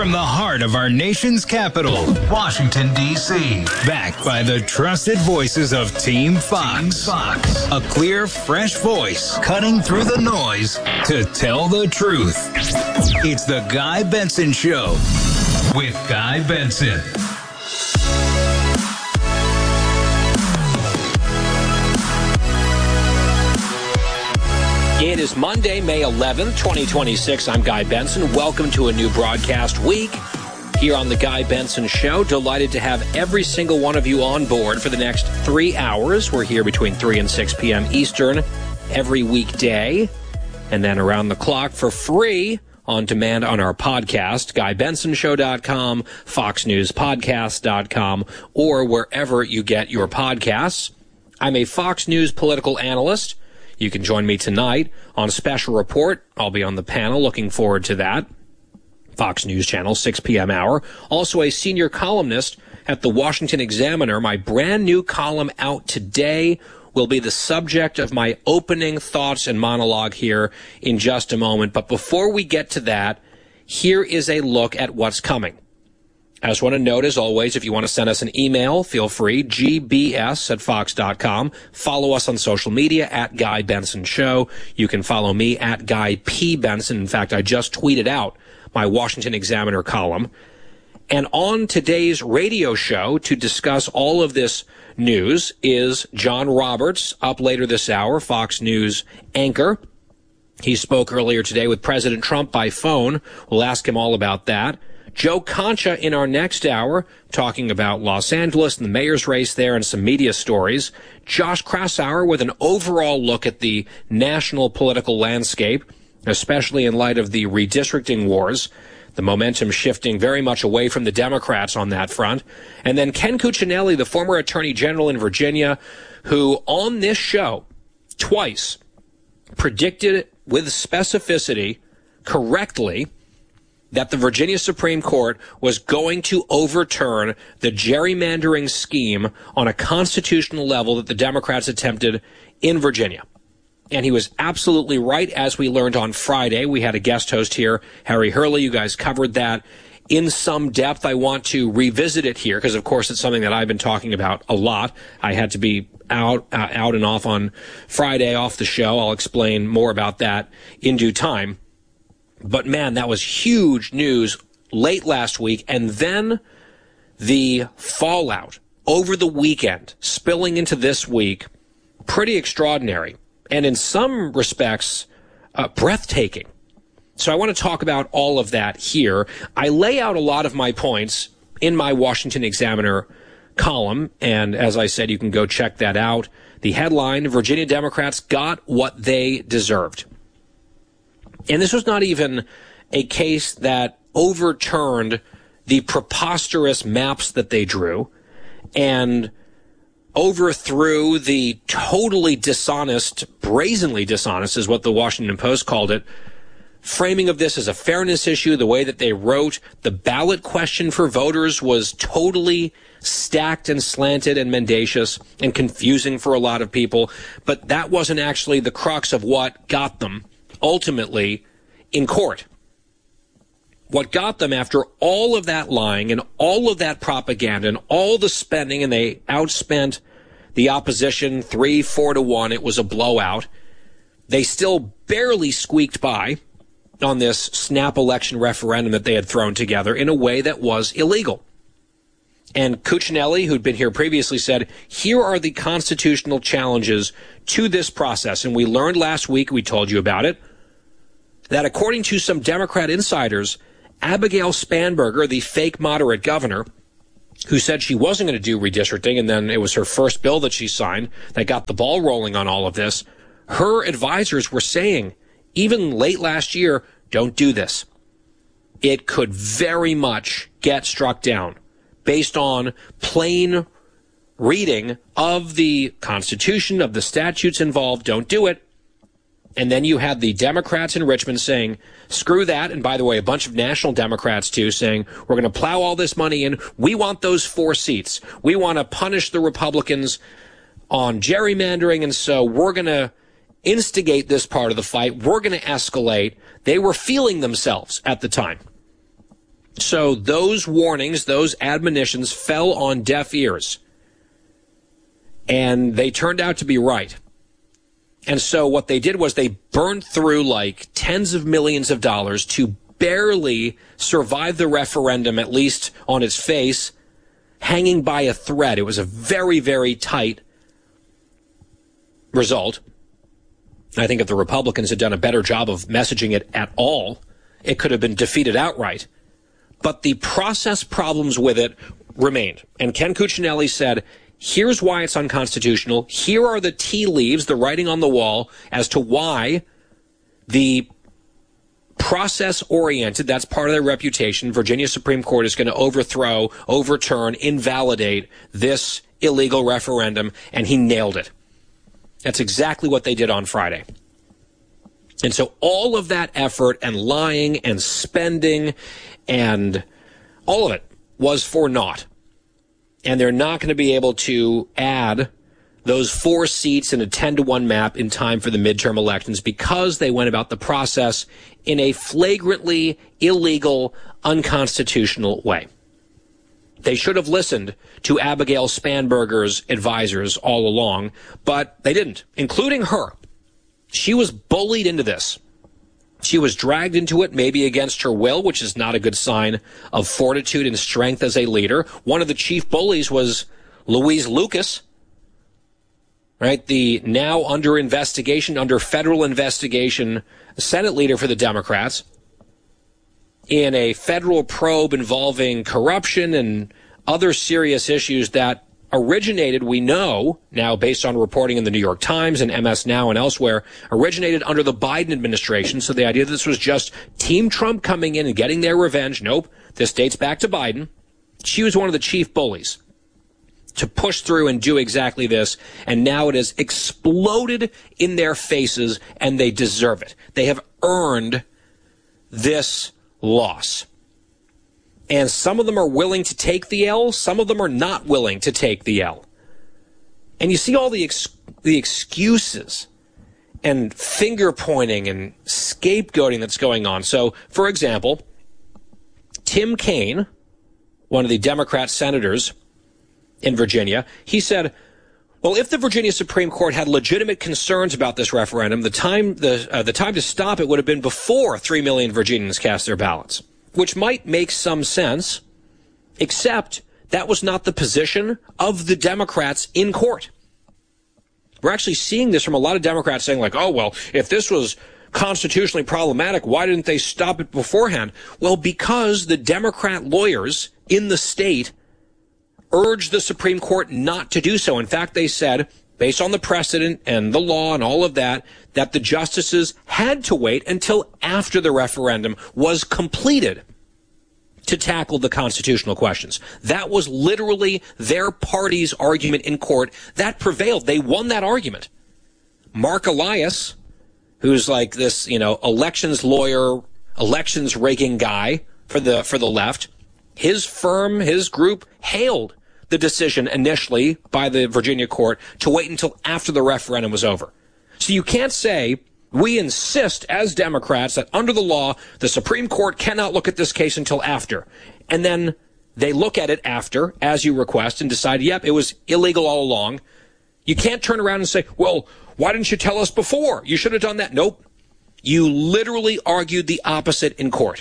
from the heart of our nation's capital, Washington, D.C. Backed by the trusted voices of Team Fox. A clear, fresh voice cutting through the noise to tell the truth. It's the Guy Benson Show with Guy Benson. It is Monday, May 11th, 2026. I'm Guy Benson. Welcome to a new broadcast week here on The Guy Benson Show. Delighted to have every single one of you on board for the next 3 hours. We're here between 3 and 6 p.m. Eastern every weekday. And then around the clock for free on demand on our podcast, GuyBensonShow.com, FoxNewsPodcast.com, or wherever you get your podcasts. I'm a Fox News political analyst. You can join me tonight on Special Report. I'll be on the panel. Looking forward to that. Fox News Channel, 6 p.m. hour. Also a senior columnist at the Washington Examiner. My brand new column out today will be the subject of my opening thoughts and monologue here in just a moment. But before we get to that, here is a look at what's coming. I just want to note, as always, if you want to send us an email, feel free, gbs@fox.com. Follow us on social media, at Guy Benson Show. You can follow me, at Guy P. Benson. In fact, I just tweeted out my Washington Examiner column. And on today's radio show to discuss all of this news is John Roberts, up later this hour, Fox News anchor. He spoke earlier today with President Trump by phone. We'll ask him all about that. Joe Concha in our next hour, talking about Los Angeles and the mayor's race there and some media stories. Josh Kraushaar with an overall look at the national political landscape, especially in light of the redistricting wars, the momentum shifting very much away from the Democrats on that front. And then Ken Cuccinelli, the former attorney general in Virginia, who on this show twice predicted with specificity, correctly, that the Virginia Supreme Court was going to overturn the gerrymandering scheme on a constitutional level that the Democrats attempted in Virginia. And he was absolutely right, as we learned on Friday. We had a guest host here, Harry Hurley. You guys covered that in some depth. I want to revisit it here because, of course, it's something that I've been talking about a lot. I had to be out and off on Friday, off the show. I'll explain more about that in due time. But, man, that was huge news late last week. And then the fallout over the weekend, spilling into this week, pretty extraordinary. And in some respects, breathtaking. So I want to talk about all of that here. I lay out a lot of my points in my Washington Examiner column. And as I said, you can go check that out. The headline, Virginia Democrats got what they deserved. And this was not even a case that overturned the preposterous maps that they drew and overthrew the totally dishonest, brazenly dishonest is what the Washington Post called it, framing of this as a fairness issue. The way that they wrote the ballot question for voters was totally stacked and slanted and mendacious and confusing for a lot of people. But that wasn't actually the crux of what got them ultimately in court. What got them after all of that lying and all of that propaganda and all the spending, and they outspent the opposition 3-4 to 1. It was a blowout. They still barely squeaked by on this snap election referendum that they had thrown together in a way that was illegal. And Cuccinelli, who'd been here previously, said, here are the constitutional challenges to this process. And we learned last week, we told you about it, that according to some Democrat insiders, Abigail Spanberger, the fake moderate governor, who said she wasn't going to do redistricting, and then it was her first bill that she signed that got the ball rolling on all of this, her advisors were saying, even late last year, don't do this. It could very much get struck down based on plain reading of the Constitution, of the statutes involved. Don't do it. And then you had the Democrats in Richmond saying, screw that. And by the way, a bunch of national Democrats, too, saying, we're going to plow all this money in. We want those 4 seats. We want to punish the Republicans on gerrymandering. And so we're going to instigate this part of the fight. We're going to escalate. They were feeling themselves at the time. So those warnings, those admonitions fell on deaf ears. And they turned out to be right. And so what they did was they burned through like tens of millions of dollars to barely survive the referendum, at least on its face, hanging by a thread. It was a very, very tight result. I think if the Republicans had done a better job of messaging it at all, it could have been defeated outright. But the process problems with it remained. And Ken Cuccinelli said, here's why it's unconstitutional. Here are the tea leaves, the writing on the wall, as to why the process-oriented, that's part of their reputation, Virginia Supreme Court is going to overthrow, overturn, invalidate this illegal referendum, and he nailed it. That's exactly what they did on Friday. And so all of that effort and lying and spending and all of it was for naught. And they're not going to be able to add those 4 seats in a 10-to-1 map in time for the midterm elections because they went about the process in a flagrantly illegal, unconstitutional way. They should have listened to Abigail Spanberger's advisors all along, but they didn't, including her. She was bullied into this. She was dragged into it, maybe against her will, which is not a good sign of fortitude and strength as a leader. One of the chief bullies was Louise Lucas, right? The now under federal investigation, Senate leader for the Democrats, in a federal probe involving corruption and other serious issues that originated, we know, now based on reporting in the New York Times and MS Now and elsewhere, originated under the Biden administration. So the idea that this was just Team Trump coming in and getting their revenge, nope, this dates back to Biden. She was one of the chief bullies to push through and do exactly this, and now it has exploded in their faces, and they deserve it. They have earned this loss. And some of them are willing to take the L, some of them are not willing to take the L. And you see all the excuses and finger-pointing and scapegoating that's going on. So, for example, Tim Kaine, one of the Democrat senators in Virginia, he said, well, if the Virginia Supreme Court had legitimate concerns about this referendum, the time to stop it would have been before 3 million Virginians cast their ballots, which might make some sense, except that was not the position of the Democrats in court. We're actually seeing this from a lot of Democrats saying like, oh, well, if this was constitutionally problematic, why didn't they stop it beforehand? Well, because the Democrat lawyers in the state urged the Supreme Court not to do so. In fact, they said, based on the precedent and the law and all of that, that the justices had to wait until after the referendum was completed to tackle the constitutional questions. That was literally their party's argument in court. That prevailed. They won that argument. Mark Elias, who's like this, elections lawyer, elections rigging guy for the left, his firm, his group hailed the decision initially by the Virginia court to wait until after the referendum was over. So you can't say, we insist as Democrats that under the law, the Supreme Court cannot look at this case until after. And then they look at it after, as you request, and decide, yep, it was illegal all along. You can't turn around and say, well, why didn't you tell us before? You should have done that. Nope. You literally argued the opposite in court.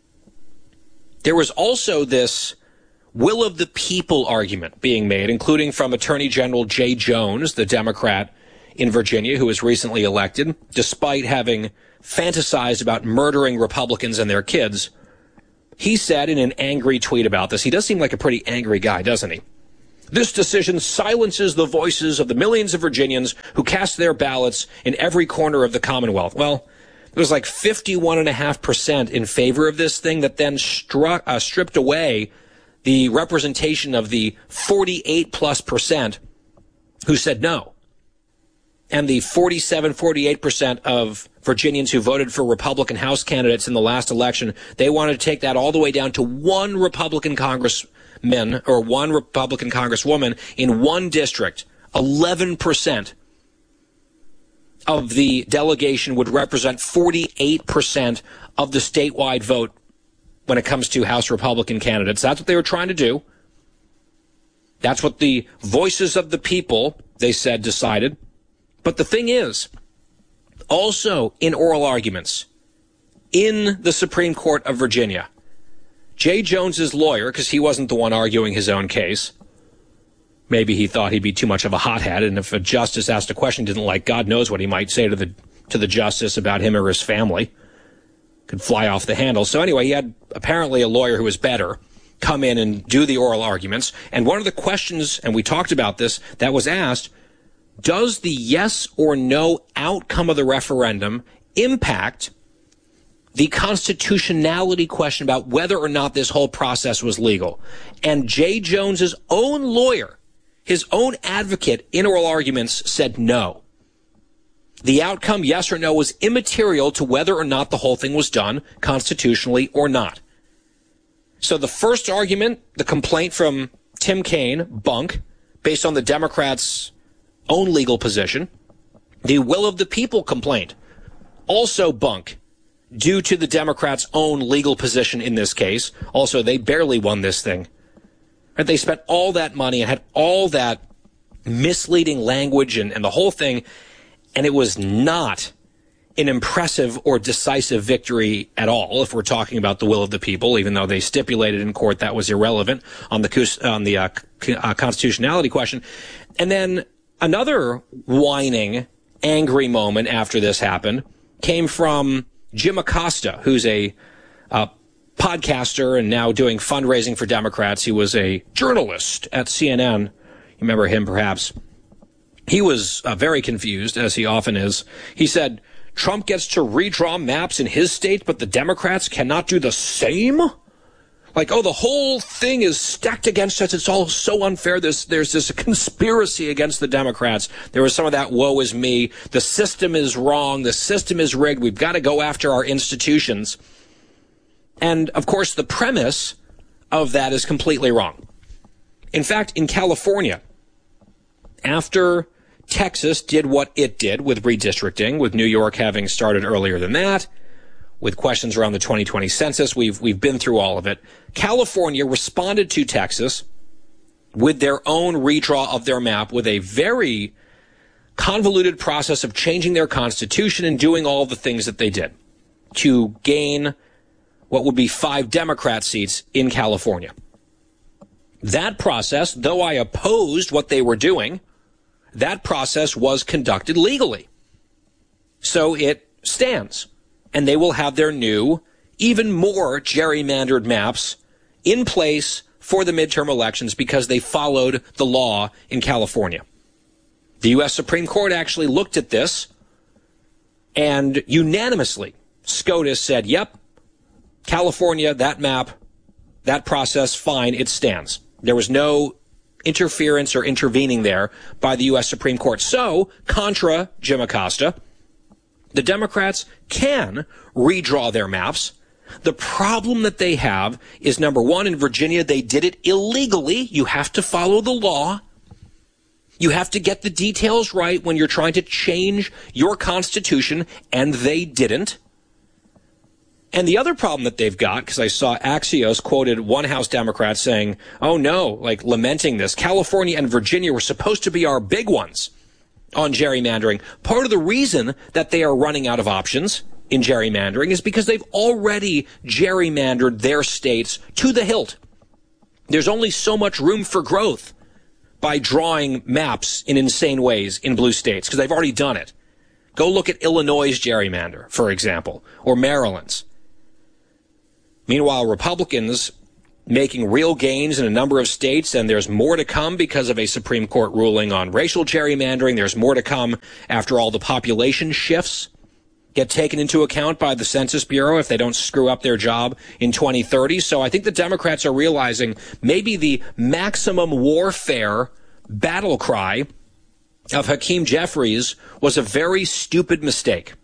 There was also this will of the people argument being made, including from Attorney General Jay Jones, the Democrat in Virginia, who was recently elected, despite having fantasized about murdering Republicans and their kids. He said in an angry tweet about this, he does seem like a pretty angry guy, doesn't he? This decision silences the voices of the millions of Virginians who cast their ballots in every corner of the Commonwealth. Well, it was like 51.5% in favor of this thing that then stripped away the representation of the 48+% who said no. And the 48% of Virginians who voted for Republican House candidates in the last election, they wanted to take that all the way down to one Republican congressman or one Republican congresswoman in one district. 11% of the delegation would represent 48% of the statewide vote when it comes to House Republican candidates. That's what they were trying to do. That's what the voices of the people, they said, decided. But the thing is, also in oral arguments in the Supreme Court of Virginia, Jay Jones's lawyer, because he wasn't the one arguing his own case, maybe he thought he'd be too much of a hothead, and if a justice asked a question he didn't like, God knows what he might say to the justice about him or his family. Could fly off the handle. So anyway, he had apparently a lawyer who was better come in and do the oral arguments. And one of the questions, and we talked about this, that was asked, does the yes or no outcome of the referendum impact the constitutionality question about whether or not this whole process was legal? And Jay Jones's own lawyer, his own advocate in oral arguments, said no. The outcome, yes or no, was immaterial to whether or not the whole thing was done constitutionally or not. So the first argument, the complaint from Tim Kaine, bunk, based on the Democrats' own legal position. The will of the people complaint, also bunk, due to the Democrats' own legal position in this case. Also, they barely won this thing. Right? They spent all that money and had all that misleading language and the whole thing, and it was not an impressive or decisive victory at all, if we're talking about the will of the people, even though they stipulated in court that was irrelevant on the constitutionality question. And then another whining, angry moment after this happened came from Jim Acosta, who's a podcaster and now doing fundraising for Democrats. He was a journalist at CNN. You remember him, perhaps. He was very confused, as he often is. He said, Trump gets to redraw maps in his state, but the Democrats cannot do the same? Like, oh, the whole thing is stacked against us. It's all so unfair. There's this conspiracy against the Democrats. There was some of that woe is me. The system is wrong. The system is rigged. We've got to go after our institutions. And, of course, the premise of that is completely wrong. In fact, in California, after Texas did what it did with redistricting, with New York having started earlier than that, with questions around the 2020 census, we've been through all of it. California responded to Texas with their own redraw of their map, with a very convoluted process of changing their constitution and doing all the things that they did to gain what would be 5 Democrat seats in California. That process, though I opposed what they were doing, that process was conducted legally. So it stands. And they will have their new, even more gerrymandered maps in place for the midterm elections because they followed the law in California. The U.S. Supreme Court actually looked at this and unanimously, SCOTUS said, yep, California, that map, that process, fine, it stands. There was no interference or intervening there by the U.S. Supreme Court. So, contra Jim Acosta, the Democrats can redraw their maps. The problem that they have is, number one, in Virginia, they did it illegally. You have to follow the law. You have to get the details right when you're trying to change your constitution, and they didn't. And the other problem that they've got, because I saw Axios quoted one House Democrat saying, oh no, like lamenting this, California and Virginia were supposed to be our big ones on gerrymandering. Part of the reason that they are running out of options in gerrymandering is because they've already gerrymandered their states to the hilt. There's only so much room for growth by drawing maps in insane ways in blue states, because they've already done it. Go look at Illinois' gerrymander, for example, or Maryland's. Meanwhile, Republicans making real gains in a number of states, and there's more to come because of a Supreme Court ruling on racial gerrymandering. There's more to come after all the population shifts get taken into account by the Census Bureau if they don't screw up their job in 2030. So I think the Democrats are realizing maybe the maximum warfare battle cry of Hakeem Jeffries was a very stupid mistake.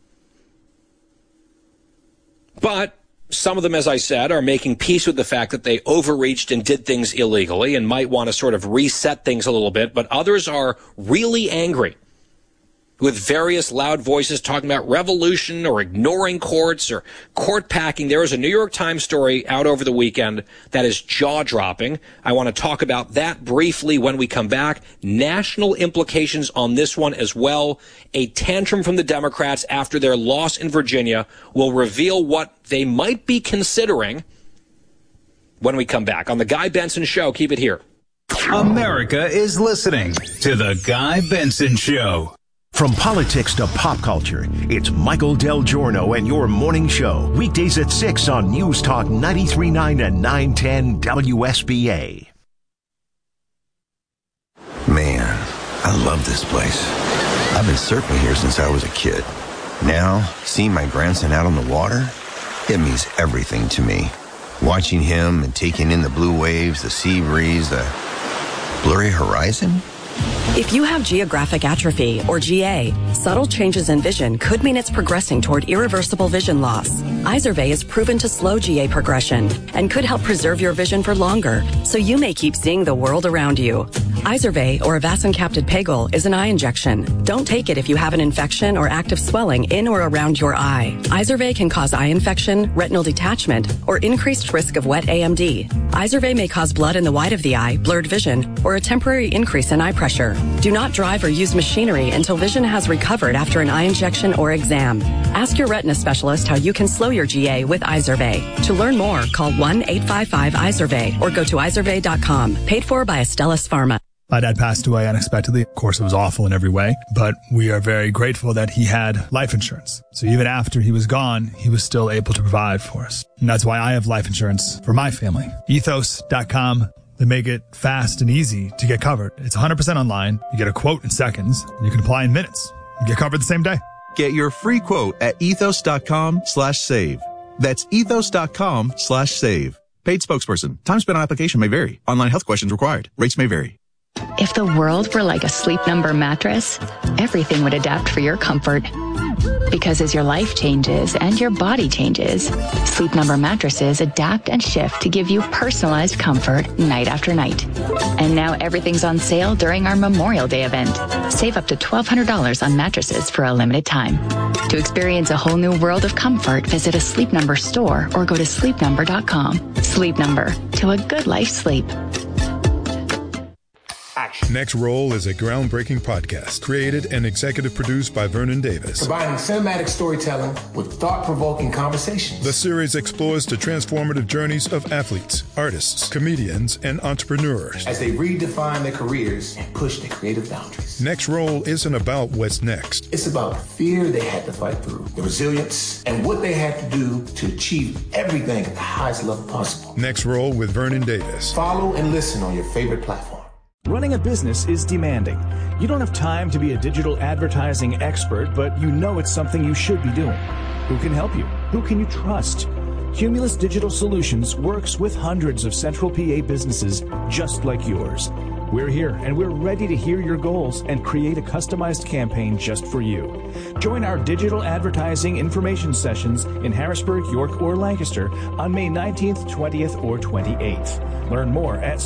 But some of them, as I said, are making peace with the fact that they overreached and did things illegally and might want to sort of reset things a little bit. But others are really angry with various loud voices talking about revolution or ignoring courts or court packing. There was a New York Times story out over the weekend that is jaw-dropping. I want to talk about that briefly when we come back. National implications on this one as well. A tantrum from the Democrats after their loss in Virginia will reveal what they might be considering when we come back on The Guy Benson Show. Keep it here. America is listening to The Guy Benson Show. From politics to pop culture, it's Michael Del Giorno and your morning show. Weekdays at 6 on News Talk 93.9 and 910 WSBA. Man, I love this place. I've been surfing here since I was a kid. Now, seeing my grandson out on the water, it means everything to me. Watching him and taking in the blue waves, the sea breeze, the blurry horizon. If you have geographic atrophy, or GA, subtle changes in vision could mean it's progressing toward irreversible vision loss. Izervay is proven to slow GA progression and could help preserve your vision for longer, so you may keep seeing the world around you. Izervay, or avacincaptad pegol, is an eye injection. Don't take it if you have an infection or active swelling in or around your eye. Izervay can cause eye infection, retinal detachment, or increased risk of wet AMD. Izervay may cause blood in the white of the eye, blurred vision, or a temporary increase in eye pressure. Do not drive or use machinery until vision has recovered after an eye injection or exam. Ask your retina specialist how you can slow your GA with Izervay. To learn more, call 1-855-IZERVAY or go to izervay.com. Paid for by Astellas Pharma. My dad passed away unexpectedly. Of course, it was awful in every way, but we are very grateful that he had life insurance. So even after he was gone, he was still able to provide for us. And that's why I have life insurance for my family. Ethos.com. They make it fast and easy to get covered. It's 100% online. You get a quote in seconds. And you can apply in minutes. You get covered the same day. Get your free quote at ethos.com/save. That's ethos.com/save. Paid spokesperson. Time spent on application may vary. Online health questions required. Rates may vary. If the world were like a Sleep Number mattress, everything would adapt for your comfort. Because as your life changes and your body changes, Sleep Number mattresses adapt and shift to give you personalized comfort night after night. And now everything's on sale during our Memorial Day event. Save up to $1,200 on mattresses for a limited time. To experience a whole new world of comfort, visit a Sleep Number store or go to sleepnumber.com. Sleep Number, to a good life sleep. Next Roll is a groundbreaking podcast created and executive produced by Vernon Davis. Combining cinematic storytelling with thought-provoking conversations. The series explores the transformative journeys of athletes, artists, comedians, and entrepreneurs as they redefine their careers and push their creative boundaries. Next Roll isn't about what's next. It's about the fear they had to fight through, the resilience, and what they had to do to achieve everything at the highest level possible. Next Roll with Vernon Davis. Follow and listen on your favorite platform. Running a business is demanding. You don't have time to be a digital advertising expert, but you know it's something you should be doing. Who can help you? Who can you trust? Cumulus Digital Solutions works with hundreds of Central PA businesses just like yours. We're here and we're ready to hear your goals and create a customized campaign just for you. Join our digital advertising information sessions in Harrisburg, York, or Lancaster on May 19th, 20th, or 28th. Learn more at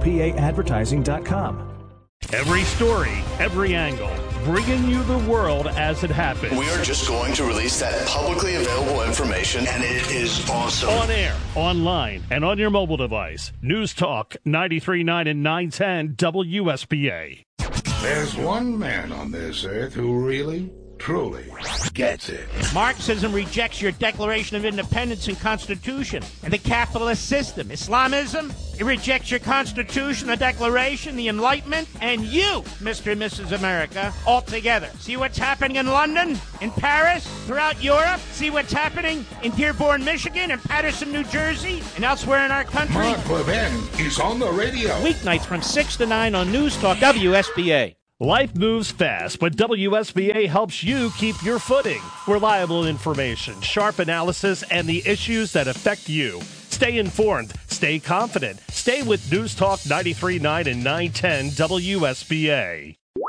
centralpaadvertising.com. Every story, every angle, bringing you the world as it happens. We are just going to release that publicly available information, and it is awesome. On air, online, and on your mobile device. News Talk 93.9 and 910 WSBA. There's one man on this earth who really, truly gets it. Marxism rejects your Declaration of Independence and Constitution and the capitalist system. Islamism, it rejects your Constitution, the Declaration, the Enlightenment, and you, Mr. and Mrs. America, altogether. See what's happening in London, in Paris, throughout Europe? See what's happening in Dearborn, Michigan, and Patterson, New Jersey, and elsewhere in our country? Mark Levin is on the radio. Weeknights from 6 to 9 on News Talk WSBA. Life moves fast, but WSBA helps you keep your footing. Reliable information, sharp analysis, and the issues that affect you. Stay informed, stay confident, stay with News Talk 93.9 and 910 WSBA.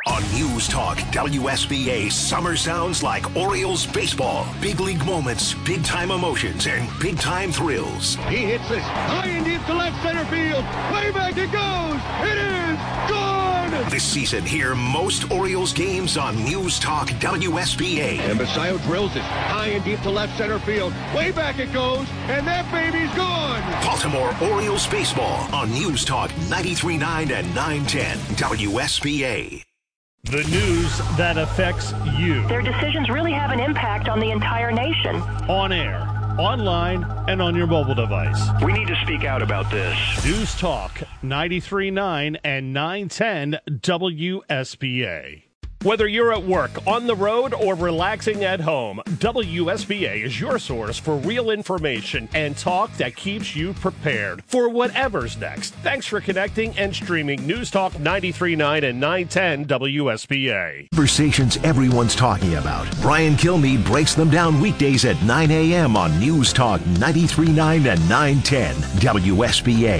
On News Talk WSBA, summer sounds like Orioles baseball. Big league moments, big-time emotions, and big-time thrills. He hits this high and deep to left center field. Way back it goes. It is gone. This season, hear most Orioles games on News Talk WSBA. And Basayo drills it high and deep to left center field. Way back it goes, and that baby's gone. Baltimore Orioles baseball on News Talk 93.9 and 910 WSBA. The news that affects you. Their decisions really have an impact on the entire nation. On air, online, and on your mobile device. We need to speak out about this. News Talk 93.9 and 910 WSBA. Whether you're at work, on the road, or relaxing at home, WSBA is your source for real information and talk that keeps you prepared for whatever's next. Thanks for connecting and streaming News Talk 93.9 and 910 WSBA. Conversations everyone's talking about. Brian Kilmeade breaks them down weekdays at 9 a.m. on News Talk 93.9 and 910 WSBA.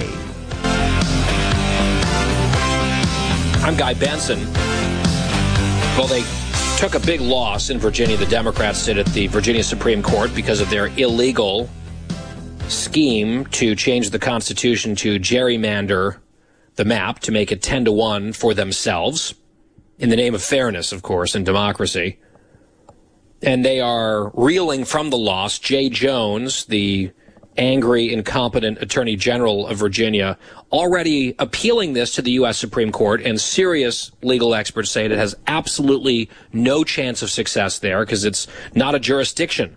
I'm Guy Benson. Well, they took a big loss in Virginia. The Democrats did at the Virginia Supreme Court because of their illegal scheme to change the Constitution to gerrymander the map to make it 10-1 for themselves in the name of fairness, of course, and democracy. And they are reeling from the loss. Jay Jones, the angry, incompetent Attorney General of Virginia, already appealing this to the U.S. Supreme Court, and serious legal experts say it has absolutely no chance of success there because it's not a jurisdictional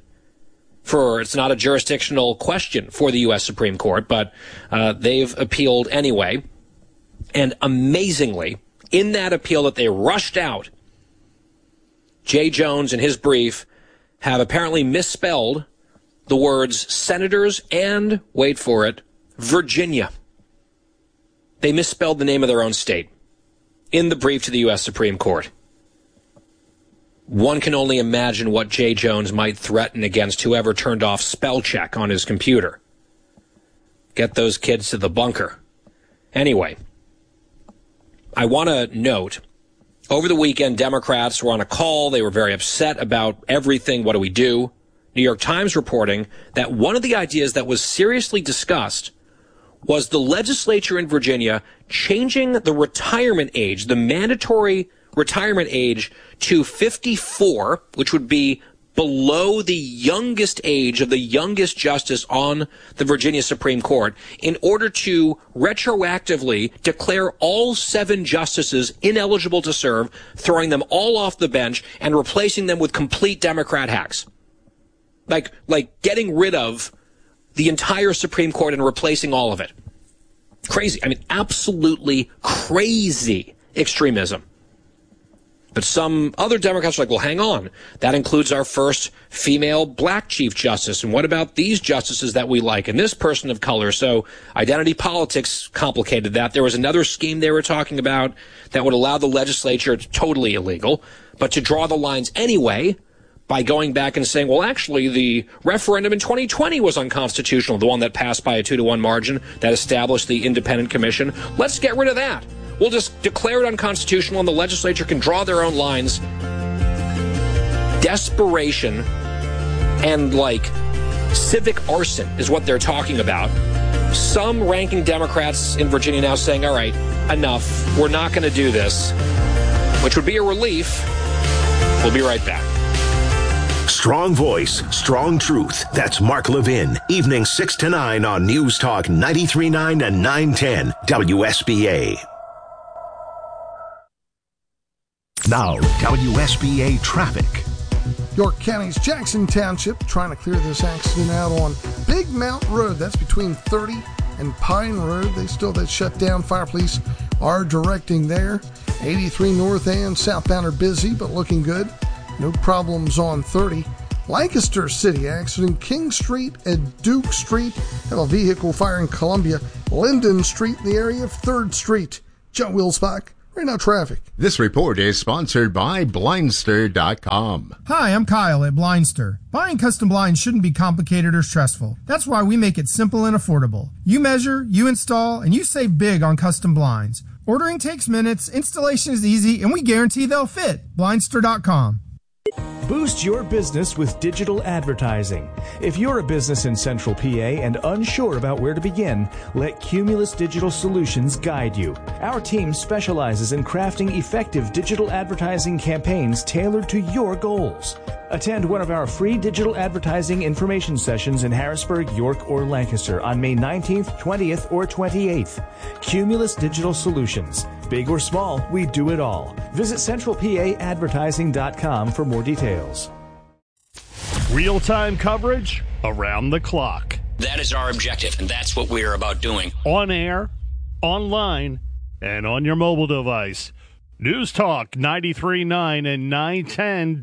question for the U.S. Supreme Court, but they've appealed anyway. And amazingly, in that appeal that they rushed out, Jay Jones, in his brief, have apparently misspelled the words senators and, wait for it, Virginia. They misspelled the name of their own state in the brief to the U.S. Supreme Court. One can only imagine what Jay Jones might threaten against whoever turned off spell check on his computer. Get those kids to the bunker. Anyway, I want to note, over the weekend, Democrats were on a call. They were very upset about everything. What do we do? New York Times reporting that one of the ideas that was seriously discussed was the legislature in Virginia changing the retirement age, the mandatory retirement age, to 54, which would be below the youngest age of the youngest justice on the Virginia Supreme Court, in order to retroactively declare all 7 justices ineligible to serve, throwing them all off the bench and replacing them with complete Democrat hacks. Like getting rid of the entire Supreme Court and replacing all of it. Crazy. I mean, absolutely crazy extremism. But some other Democrats are like, well, hang on. That includes our first female black Chief Justice. And what about these justices that we like? And this person of color. So identity politics complicated that. There was another scheme they were talking about that would allow the legislature, it's totally illegal, but to draw the lines anyway, by going back and saying, well, actually, the referendum in 2020 was unconstitutional, the one that passed by a 2-1 margin that established the independent commission. Let's get rid of that. We'll just declare it unconstitutional, and the legislature can draw their own lines. Desperation and, civic arson is what they're talking about. Some ranking Democrats in Virginia now saying, all right, enough. We're not going to do this, which would be a relief. We'll be right back. Strong voice, strong truth. That's Mark Levin. Evening 6 to 9 on News Talk 93.9 and 910 WSBA. Now, WSBA traffic. York County's Jackson Township trying to clear this accident out on Big Mount Road. That's between 30 and Pine Road. They still have that shut down. Fire police are directing there. 83 north and southbound are busy, but looking good. No problems on 30. Lancaster City accident, King Street and Duke Street. Have a vehicle fire in Columbia. Linden Street in the area of 3rd Street. Joe Wilsbach, right now traffic. This report is sponsored by Blindster.com. Hi, I'm Kyle at Blindster. Buying custom blinds shouldn't be complicated or stressful. That's why we make it simple and affordable. You measure, you install, and you save big on custom blinds. Ordering takes minutes, installation is easy, and we guarantee they'll fit. Blindster.com. Boost your business with digital advertising. If you're a business in Central PA and unsure about where to begin, let Cumulus Digital Solutions guide you. Our team specializes in crafting effective digital advertising campaigns tailored to your goals. Attend one of our free digital advertising information sessions in Harrisburg, York, or Lancaster on May 19th, 20th, or 28th. Cumulus Digital Solutions. Big or small, we do it all. Visit centralpaadvertising.com for more details. Real-time coverage around the clock. That is our objective, and that's what we are about doing. On air, online, and on your mobile device. News Talk 93.9 and 910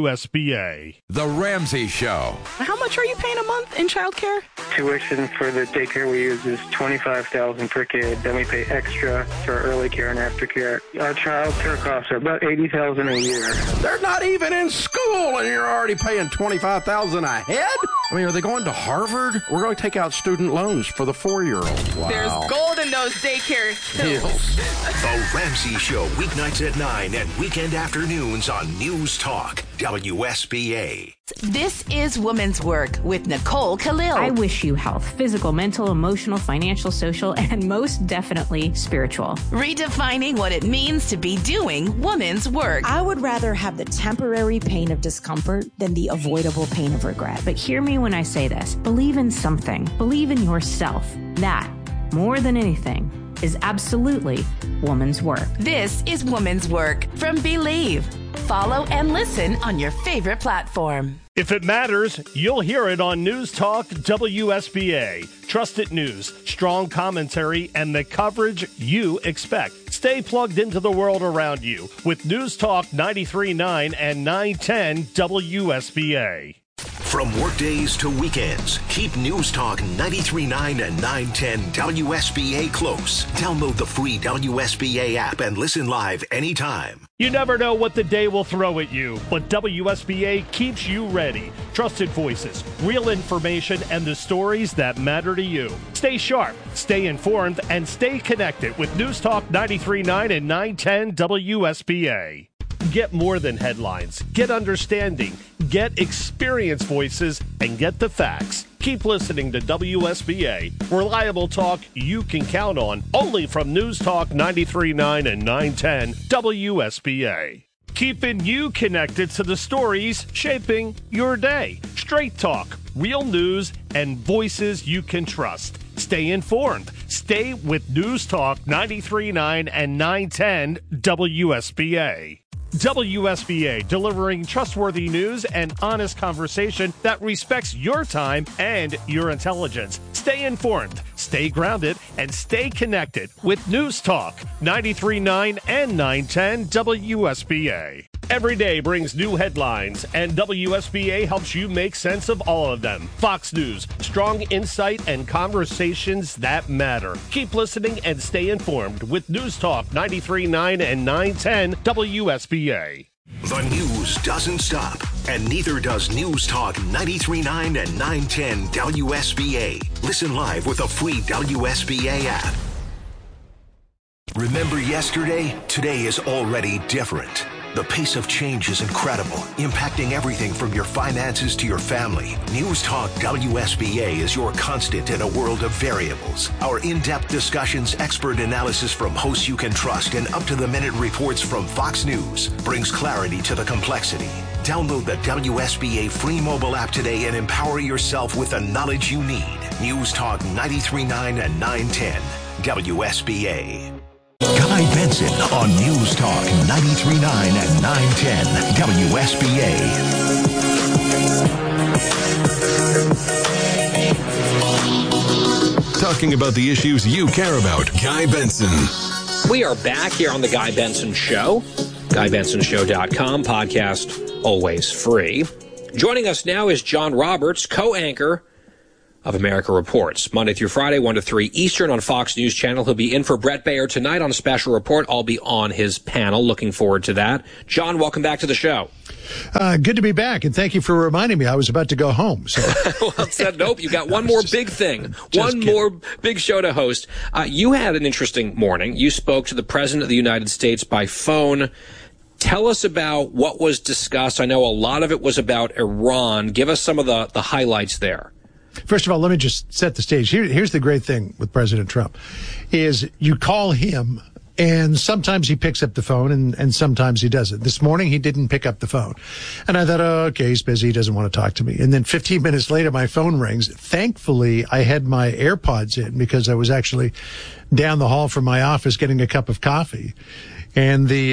WSBA. The Ramsey Show. How much are you paying a month in childcare? Tuition for the daycare we use is $25,000 per kid. Then we pay extra for early care and aftercare. Our child care costs are about $80,000 a year. They're not even in school, and you're already paying $25,000 a head? I mean, are they going to Harvard? We're going to take out student loans for the 4-year-olds. Wow. There's gold in those daycare hills. The Ramsey Show, weeknights at 9 and weekend afternoons on News Talk, WSBA. This is Woman's Work with Nicole Khalil. I wish you health, physical, mental, emotional, financial, social, and most definitely spiritual. Redefining what it means to be doing woman's work. I would rather have the temporary pain of discomfort than the avoidable pain of regret. But hear me when I say this. Believe in something. Believe in yourself. That, more than anything, is absolutely woman's work. This is Woman's Work from Believe. Follow and listen on your favorite platform. If it matters, you'll hear it on News Talk WSBA. Trusted news, strong commentary, and the coverage you expect. Stay plugged into the world around you with News Talk 93.9 and 910 WSBA. From workdays to weekends, keep News Talk 93.9 and 910 WSBA close. Download the free WSBA app and listen live anytime. You never know what the day will throw at you, but WSBA keeps you ready. Trusted voices, real information, and the stories that matter to you. Stay sharp, stay informed, and stay connected with News Talk 93.9 and 910 WSBA. Get more than headlines. Get understanding. Get experience voices and get the facts. Keep listening to WSBA. Reliable talk you can count on. Only from News Talk 93.9 and 910 WSBA. Keeping you connected to the stories shaping your day. Straight talk, real news, and voices you can trust. Stay informed. Stay with News Talk 93.9 and 910 WSBA. WSBA, delivering trustworthy news and honest conversation that respects your time and your intelligence. Stay informed, stay grounded, and stay connected with News Talk 93.9 and 910 WSBA. Every day brings new headlines, and WSBA helps you make sense of all of them. Fox News, strong insight and conversations that matter. Keep listening and stay informed with News Talk 93.9 and 910 WSBA. The news doesn't stop, and neither does News Talk 93.9 and 910 WSBA. Listen live with a free WSBA app. Remember yesterday? Today is already different. The pace of change is incredible, impacting everything from your finances to your family. News Talk WSBA is your constant in a world of variables. Our in-depth discussions, expert analysis from hosts you can trust, and up-to-the-minute reports from Fox News brings clarity to the complexity. Download the WSBA free mobile app today and empower yourself with the knowledge you need. News Talk 93.9 and 910 WSBA. Guy Benson on News Talk 93.9 and 910 WSBA. Talking about the issues you care about. Guy Benson. We are back here on the Guy Benson Show. GuyBensonShow.com. Podcast always free. Joining us now is John Roberts, co-anchor of America Reports. Monday through Friday, 1 to 3 Eastern on Fox News Channel. He'll be in for Brett Baer tonight on a special report. I'll be on his panel. Looking forward to that. John, welcome back to the show. Good to be back, and thank you for reminding me. I was about to go home. So. Well, nope, you've got one more big thing, one more big show to host. You had an interesting morning. You spoke to the President of the United States by phone. Tell us about what was discussed. I know a lot of it was about Iran. Give us some of the highlights there. First of all, let me just set the stage. Here's the great thing with President Trump is you call him, and sometimes he picks up the phone, and sometimes he doesn't. This morning, he didn't pick up the phone. And I thought, oh, okay, he's busy. He doesn't want to talk to me. And then 15 minutes later, my phone rings. Thankfully, I had my AirPods in because I was actually down the hall from my office getting a cup of coffee. And the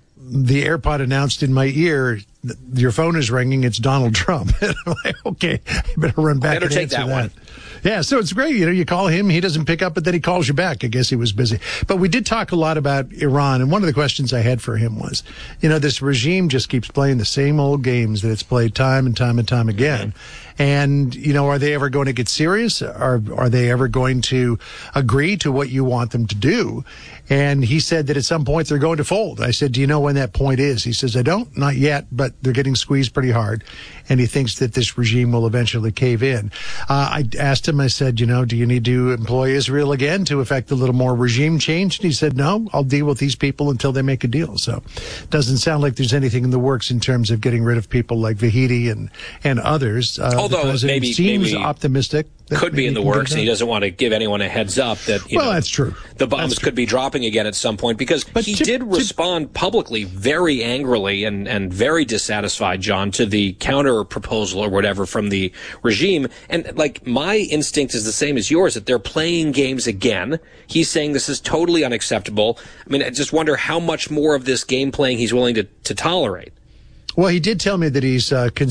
AirPod announced in my ear, your phone is ringing. It's Donald Trump. And I'm like, okay, I better run back and take answer that one. Yeah, so it's great. You call him, he doesn't pick up, but then he calls you back. I guess he was busy. But we did talk a lot about Iran, and one of the questions I had for him was, this regime just keeps playing the same old games that it's played time and time and time again. Mm-hmm. And, are they ever going to get serious? Are they ever going to agree to what you want them to do? And he said that at some point they're going to fold. I said, do you know when that point is? He says, I don't, not yet, but they're getting squeezed pretty hard. And he thinks that this regime will eventually cave in. I asked him, I said, do you need to employ Israel again to effect a little more regime change? And he said, no, I'll deal with these people until they make a deal. So it doesn't sound like there's anything in the works in terms of getting rid of people like Vahidi and others. Although maybe optimistic. Could be in the works, and he doesn't want to give anyone a heads up that, that's true. The bombs could be dropping again at some point, because he did respond publicly very angrily and very dissatisfied, John, to the counter proposal or whatever from the regime. And my instinct is the same as yours, that they're playing games again. He's saying this is totally unacceptable. I mean, I just wonder how much more of this game playing he's willing to tolerate. Well, he did tell me that he's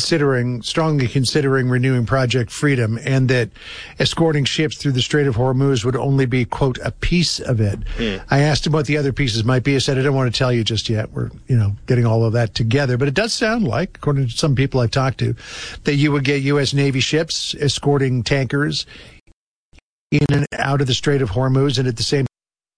strongly considering renewing Project Freedom, and that escorting ships through the Strait of Hormuz would only be, quote, a piece of it. I asked him what the other pieces might be. I said, I don't want to tell you just yet. We're, getting all of that together. But it does sound like, according to some people I've talked to, that you would get U.S. Navy ships escorting tankers in and out of the Strait of Hormuz, and at the same time,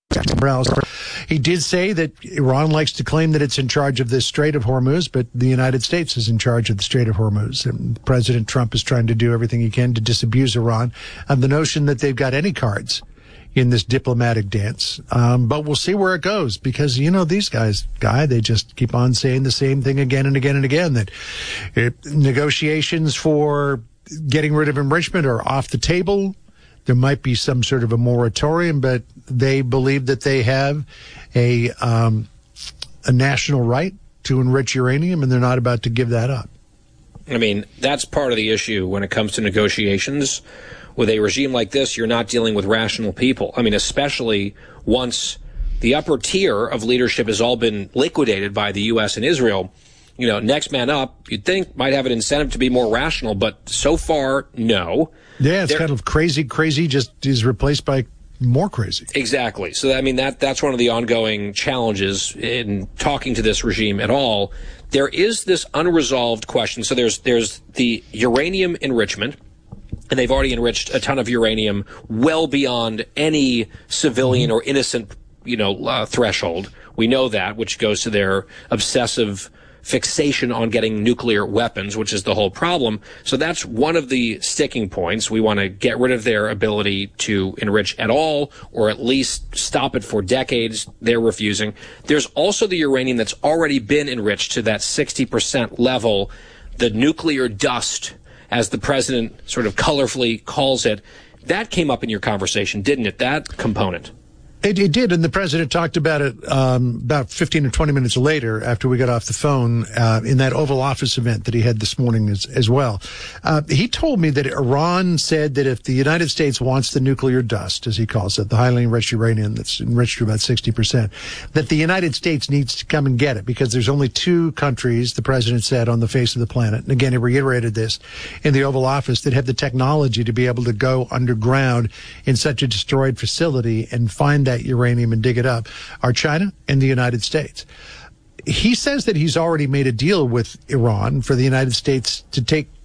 he did say that Iran likes to claim that it's in charge of the Strait of Hormuz, but the United States is in charge of the Strait of Hormuz. And President Trump is trying to do everything he can to disabuse Iran of the notion that they've got any cards in this diplomatic dance. But we'll see where it goes, because, these guys, they just keep on saying the same thing again and again and again, that negotiations for getting rid of enrichment are off the table. There might be some sort of a moratorium, but they believe that they have a national right to enrich uranium, and they're not about to give that up. I mean, that's part of the issue when it comes to negotiations. With a regime like this, you're not dealing with rational people. I mean, especially once the upper tier of leadership has all been liquidated by the U.S. and Israel. Next man up, you'd think, might have an incentive to be more rational, but so far, no. Yeah, it's kind of crazy just is replaced by more crazy. Exactly. So, I mean, that's one of the ongoing challenges in talking to this regime at all. There is this unresolved question. So there's the uranium enrichment, and they've already enriched a ton of uranium well beyond any civilian or innocent, threshold. We know that, which goes to their obsessive fixation on getting nuclear weapons, which is the whole problem. So that's one of the sticking points. We want to get rid of their ability to enrich at all, or at least stop it for decades. They're refusing. There's also the uranium that's already been enriched to that 60% level, the nuclear dust, as the president sort of colorfully calls it. That came up in your conversation, didn't it, that component? It did, and the president talked about it about 15 or 20 minutes later after we got off the phone in that Oval Office event that he had this morning as well. He told me that Iran said that if the United States wants the nuclear dust, as he calls it, the highly enriched uranium that's enriched to about 60%, that the United States needs to come and get it, because there's only two countries, the president said, on the face of the planet, and again, he reiterated this in the Oval Office, that have the technology to be able to go underground in such a destroyed facility and find that uranium and dig it up, are China and the United States. He says that he's already made a deal with Iran for the United States to take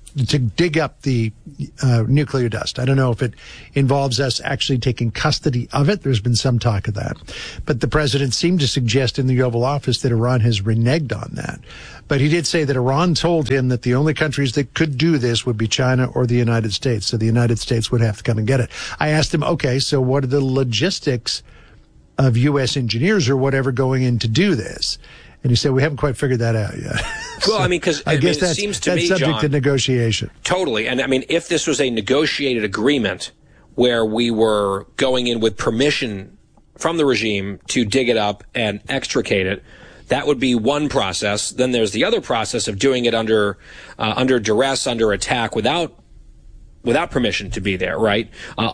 dig up the nuclear dust. I don't know if it involves us actually taking custody of it. There's been some talk of that. But the president seemed to suggest in the Oval Office that Iran has reneged on that. But he did say that Iran told him that the only countries that could do this would be China or the United States. So the United States would have to come and get it. I asked him, okay, so what are the logistics of U.S. engineers or whatever going in to do this? And he said, we haven't quite figured that out yet. Well, I mean, because it seems to that's me, subject John, to negotiation. Totally. And I mean, if this was a negotiated agreement where we were going in with permission from the regime to dig it up and extricate it, that would be one process. Then there's the other process of doing it under duress, under attack, without permission to be there, right?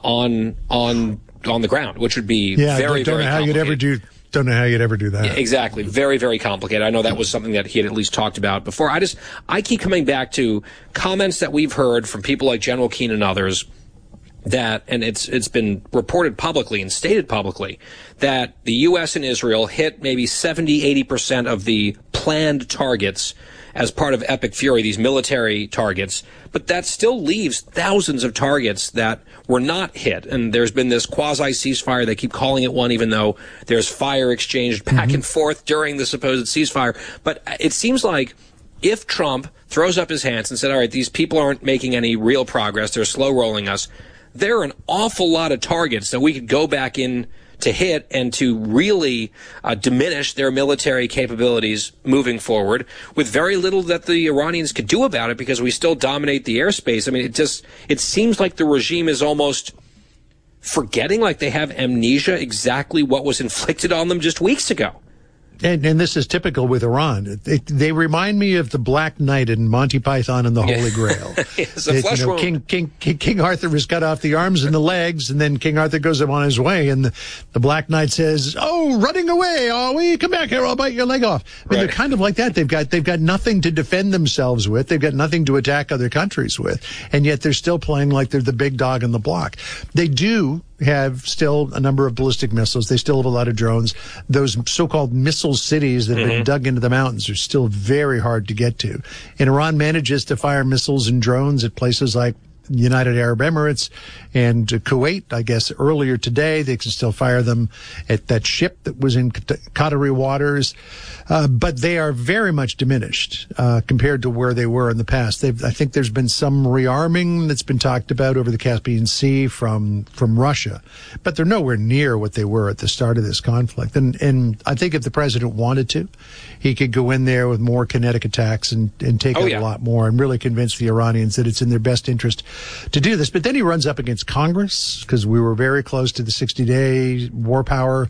On the ground, which would be very, very complicated. Don't know how you'd ever do that. Yeah, exactly. Very, very complicated. I know that was something that he had at least talked about before. I keep coming back to comments that we've heard from people like General Keane and others that, and it's been reported publicly and stated publicly, that the U.S. and Israel hit maybe 70-80% of the planned targets as part of Epic Fury, these military targets, but that still leaves thousands of targets that were not hit. And there's been this quasi-ceasefire. They keep calling it one, even though there's fire exchanged back and forth during the supposed ceasefire. But it seems like if Trump throws up his hands and said, all right, these people aren't making any real progress, they're slow rolling us, there are an awful lot of targets that we could go back in to hit and to really diminish their military capabilities moving forward with very little that the Iranians could do about it because we still dominate the airspace. I mean, it seems like the regime is almost forgetting, like they have amnesia exactly what was inflicted on them just weeks ago. And this is typical with Iran. They remind me of the Black Knight in Monty Python and the Holy Grail. It's a flesh wound. King Arthur was cut off the arms and the legs, and then King Arthur goes on his way, and the Black Knight says, "Oh, running away! Oh, will you come back here? I'll bite your leg off." I mean, They're kind of like that. They've got nothing to defend themselves with. They've got nothing to attack other countries with, and yet they're still playing like they're the big dog in the block. They do have still a number of ballistic missiles. They still have a lot of drones. Those so-called missile cities that have been dug into the mountains are still very hard to get to. And Iran manages to fire missiles and drones at places like United Arab Emirates and Kuwait. I guess earlier today they can still fire them at that ship that was in Qatari waters, but they are very much diminished compared to where they were in the past. I think there's been some rearming that's been talked about over the Caspian Sea from Russia, but they're nowhere near what they were at the start of this conflict. And I think if the president wanted to, he could go in there with more kinetic attacks and take out a lot more and really convince the Iranians that it's in their best interest to do this. But then he runs up against Congress because we were very close to the 60-day war power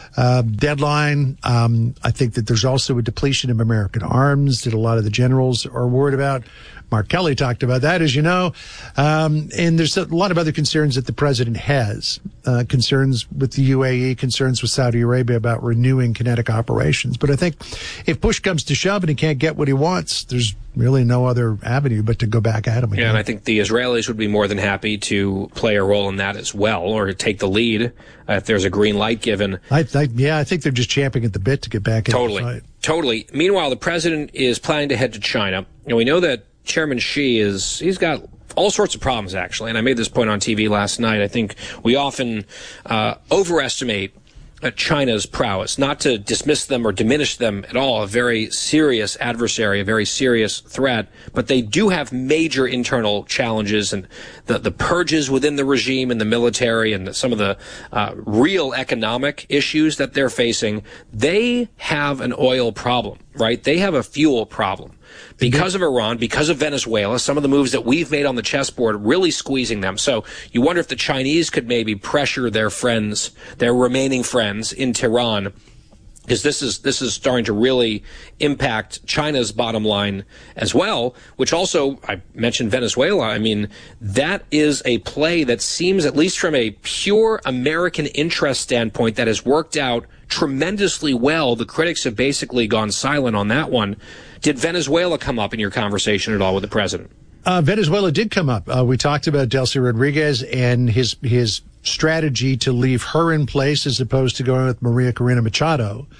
deadline. I think that there's also a depletion of American arms that a lot of the generals are worried about. Mark Kelly talked about that, as you know. And there's a lot of other concerns that the president has, concerns with the UAE, concerns with Saudi Arabia about renewing kinetic operations. But I think if push comes to shove and he can't get what he wants, there's really no other avenue but to go back at him again. Yeah, and I think the Israelis would be more than happy to play a role in that as well, or take the lead if there's a green light given. I think they're just champing at the bit to get back into the fight. Totally. Meanwhile, the president is planning to head to China. And we know that Chairman Xi he's got all sorts of problems, actually. And I made this point on TV last night. I think we often overestimate China's prowess, not to dismiss them or diminish them at all, a very serious adversary, a very serious threat, but they do have major internal challenges, and the purges within the regime and the military and some of the real economic issues that they're facing. They have an oil problem, right? They have a fuel problem. Because of Iran, because of Venezuela, some of the moves that we've made on the chessboard really squeezing them. So you wonder if the Chinese could maybe pressure their friends, their remaining friends in Tehran, because this is starting to really impact China's bottom line as well, which also, I mentioned Venezuela. I mean, that is a play that seems, at least from a pure American interest standpoint, that has worked out tremendously well. The critics have basically gone silent on that one. Did Venezuela come up in your conversation at all with the president? Venezuela did come up. We talked about Delcy Rodriguez and his strategy to leave her in place as opposed to going with Maria Corina Machado.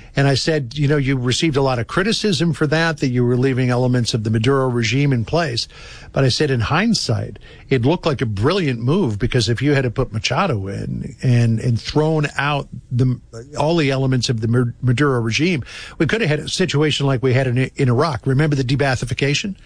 And I said, you received a lot of criticism for that you were leaving elements of the Maduro regime in place. But I said, in hindsight, it looked like a brilliant move, because if you had to put Machado in and thrown out all the elements of the Maduro regime, we could have had a situation like we had in Iraq. Remember the de-Baathification?